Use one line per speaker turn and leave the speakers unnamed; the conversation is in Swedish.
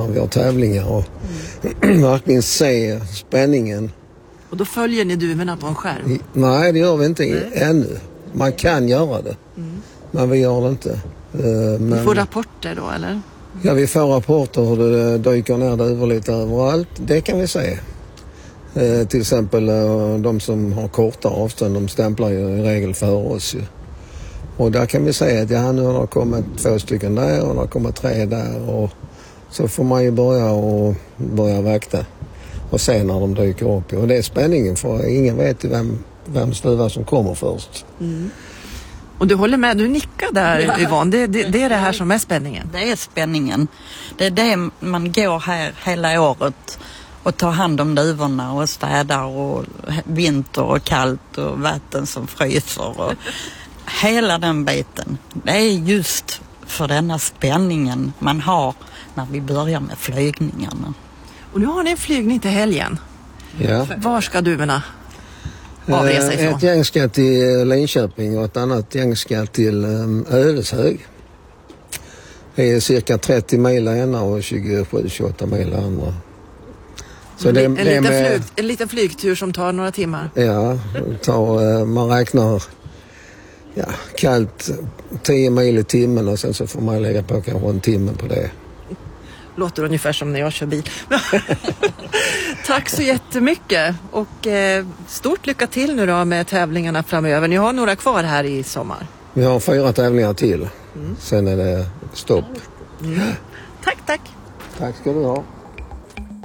när vi har tävlingar och verkligen se spänningen.
Och då följer ni duvorna på en skärm?
Nej, det gör vi inte ännu. Man kan göra det, men vi gör det inte.
Ni får rapporter då, eller?
Ja, vi får rapporter hur det dyker ner duvor lite överallt. Det kan vi se. Till exempel de som har korta avstånd, de stämplar ju i regel för oss. Och där kan vi se att nu har det kommit 2 stycken där och det har kommit 3 där. Och så får man ju börja vakta och se när de dyker upp. Och det är spänningen, för ingen vet ju vem stuva som kommer först.
Mm. Och du håller med, du nickar där Yvonne, det är det här som är spänningen?
Det är spänningen. Det är det man går här hela året och tar hand om duvorna och städar och vinter och kallt och vatten som fryser och hela den biten. Det är just för denna spänningen man har när vi börjar med flygningarna. Och
nu har ni en flygning till helgen.
Ja.
Var ska duvorna avresa ifrån?
Ett gäng ska till Linköping och ett annat gäng ska till Ödeshög. Det är cirka 30 mil ena och 27-28 mil andra. Så
en liten flygtur som tar några timmar?
Ja, man räknar kallt 10 mil i timmen och sen så får man lägga på kanske en timme på det.
Låter ungefär som när jag kör bil. Tack så jättemycket och stort lycka till nu då med tävlingarna framöver. Ni har några kvar här i sommar.
Vi har 4 tävlingar till. Sen är det stopp.
Tack.
Tack ska du ha.